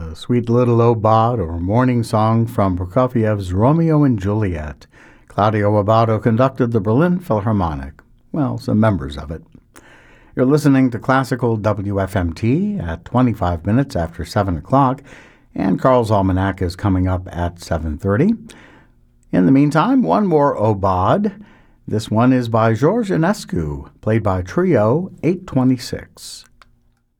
a sweet little ode or morning song from Prokofiev's Romeo and Juliet. Claudio Abbado conducted the Berlin Philharmonic. Well, some members of it. You're listening to Classical WFMT at 25 minutes after 7 o'clock, and Carl's Almanac is coming up at 7:30. In the meantime, one more ode. This one is by George Enescu, played by Trio 826.